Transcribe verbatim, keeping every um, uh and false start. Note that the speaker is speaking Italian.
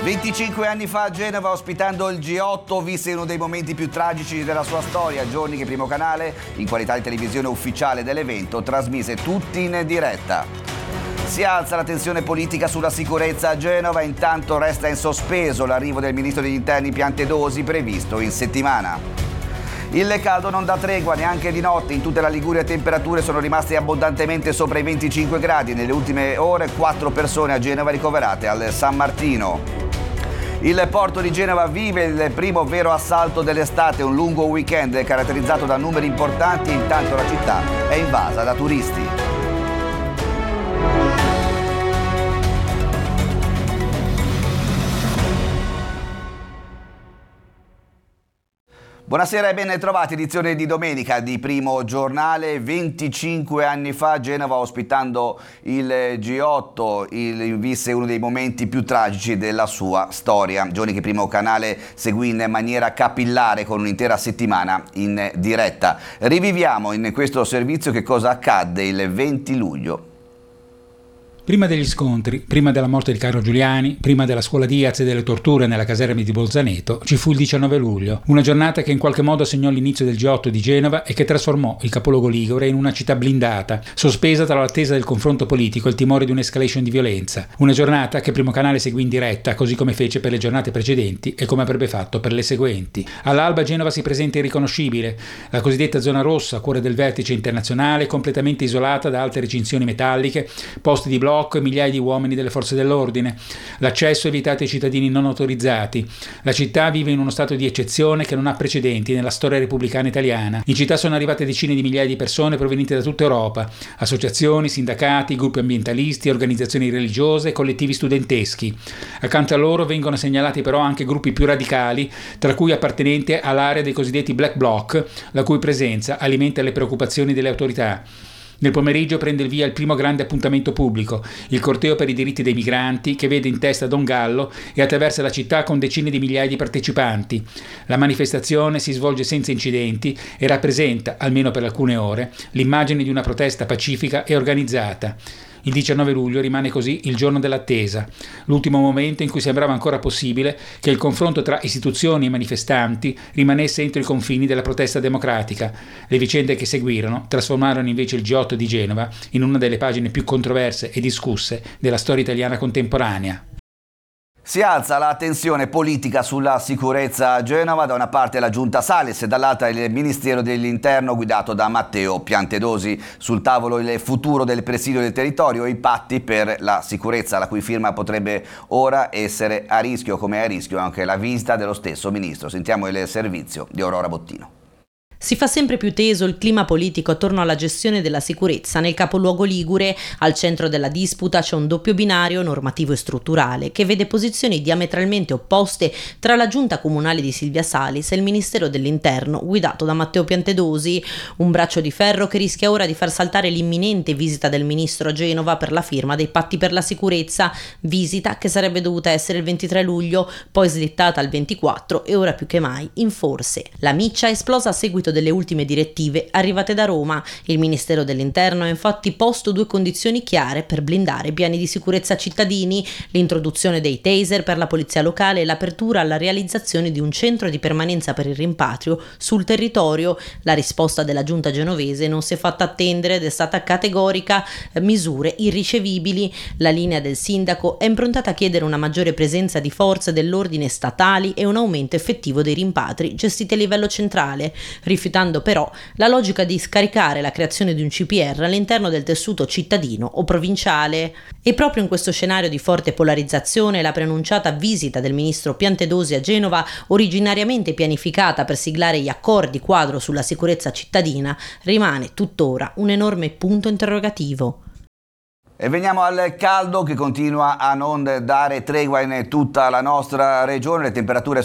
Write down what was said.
venticinque anni fa a Genova, ospitando il G otto, visse uno dei momenti più tragici della sua storia, giorni che Primo Canale, in qualità di televisione ufficiale dell'evento, trasmise tutti in diretta. Si alza la tensione politica sulla sicurezza a Genova, intanto resta in sospeso l'arrivo del ministro degli interni Piantedosi, previsto in settimana. Il caldo non dà tregua neanche di notte, in tutta la Liguria temperature sono rimaste abbondantemente sopra i venticinque gradi, nelle ultime ore quattro persone a Genova ricoverate al San Martino. Il porto di Genova vive il primo vero assalto dell'estate, un lungo weekend caratterizzato da numeri importanti, intanto la città è invasa da turisti. Buonasera e ben trovati, edizione di domenica di Primo Giornale. venticinque anni fa Genova, ospitando il G otto, il, visse uno dei momenti più tragici della sua storia. Giorni che Primo Canale seguì in maniera capillare con un'intera settimana in diretta. Riviviamo in questo servizio che cosa accadde il venti luglio. Prima degli scontri, prima della morte di Carlo Giuliani, prima della scuola Diaz e delle torture nella caserma di Bolzaneto, ci fu il diciannove luglio, una giornata che in qualche modo segnò l'inizio del G otto di Genova e che trasformò il capoluogo ligure in una città blindata, sospesa tra l'attesa del confronto politico e il timore di un'escalation di violenza. Una giornata che Primo Canale seguì in diretta, così come fece per le giornate precedenti e come avrebbe fatto per le seguenti. All'alba Genova si presenta irriconoscibile, la cosiddetta zona rossa, cuore del vertice internazionale, completamente isolata da alte recinzioni metalliche, posti di blocco e migliaia di uomini delle forze dell'ordine. L'accesso è vietato ai cittadini non autorizzati. La città vive in uno stato di eccezione che non ha precedenti nella storia repubblicana italiana. In città sono arrivate decine di migliaia di persone provenienti da tutta Europa, associazioni, sindacati, gruppi ambientalisti, organizzazioni religiose e collettivi studenteschi. Accanto a loro vengono segnalati però anche gruppi più radicali, tra cui appartenenti all'area dei cosiddetti Black Bloc, la cui presenza alimenta le preoccupazioni delle autorità. Nel pomeriggio prende il via il primo grande appuntamento pubblico, il corteo per i diritti dei migranti, che vede in testa Don Gallo e attraversa la città con decine di migliaia di partecipanti. La manifestazione si svolge senza incidenti e rappresenta, almeno per alcune ore, l'immagine di una protesta pacifica e organizzata. Il diciannove luglio rimane così il giorno dell'attesa, l'ultimo momento in cui sembrava ancora possibile che il confronto tra istituzioni e manifestanti rimanesse entro i confini della protesta democratica. Le vicende che seguirono trasformarono invece il G otto di Genova in una delle pagine più controverse e discusse della storia italiana contemporanea. Si alza la tensione politica sulla sicurezza a Genova, da una parte la giunta Salis e dall'altra il Ministero dell'Interno guidato da Matteo Piantedosi. Sul tavolo il futuro del presidio del territorio e i patti per la sicurezza, la cui firma potrebbe ora essere a rischio, come è a rischio anche la visita dello stesso ministro. Sentiamo il servizio di Aurora Bottino. Si fa sempre più teso il clima politico attorno alla gestione della sicurezza nel capoluogo ligure. Al centro della disputa c'è un doppio binario normativo e strutturale che vede posizioni diametralmente opposte tra la giunta comunale di Silvia Salis e il Ministero dell'Interno guidato da Matteo Piantedosi, un braccio di ferro che rischia ora di far saltare l'imminente visita del ministro a Genova per la firma dei patti per la sicurezza, visita che sarebbe dovuta essere il ventitré luglio, poi slittata al ventiquattro e ora più che mai in forse. La miccia è esplosa a seguito delle ultime direttive arrivate da Roma. Il Ministero dell'Interno ha infatti posto due condizioni chiare per blindare i piani di sicurezza cittadini: l'introduzione dei taser per la polizia locale e l'apertura alla realizzazione di un centro di permanenza per il rimpatrio sul territorio. La risposta della giunta genovese non si è fatta attendere ed è stata categorica: misure irricevibili. La linea del sindaco è improntata a chiedere una maggiore presenza di forze dell'ordine statali e un aumento effettivo dei rimpatri gestiti a livello centrale, rifiutando però la logica di scaricare la creazione di un C P R all'interno del tessuto cittadino o provinciale. E proprio in questo scenario di forte polarizzazione la preannunciata visita del ministro Piantedosi a Genova, originariamente pianificata per siglare gli accordi quadro sulla sicurezza cittadina, rimane tuttora un enorme punto interrogativo. E veniamo al caldo che continua a non dare tregua in tutta la nostra regione. Le temperature